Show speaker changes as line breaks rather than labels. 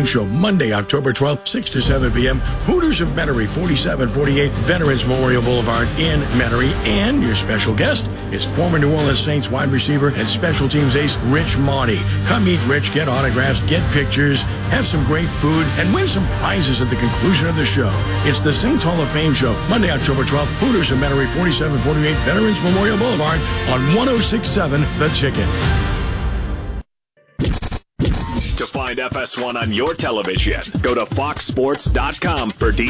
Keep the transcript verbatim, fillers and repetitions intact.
Fame Show, Monday, October twelfth, six to seven p.m. Hooters of Metairie, forty-seven forty-eight Veterans Memorial Boulevard in Metairie. And your special guest is former New Orleans Saints wide receiver and special teams ace Rich Mauney. Come meet Rich, get autographs, get pictures, have some great food, and win some prizes at the conclusion of the show. It's the Saints Hall of Fame Show, Monday, October twelfth, Hooters of Metairie, forty-seven forty-eight Veterans Memorial Boulevard on one oh six point seven The Chicken.
To find F S one on your television, go to fox sports dot com for details.